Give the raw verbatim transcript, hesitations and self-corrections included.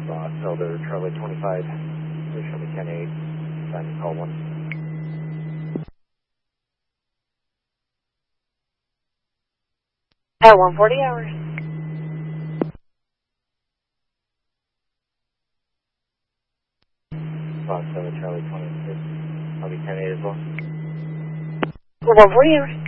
Fox, Elder, Charlie twenty-five, show me ten eight, sign call one. At one forty hours. Fox, Elder, Charlie twenty-six, show me ten eight as well. one forty hours.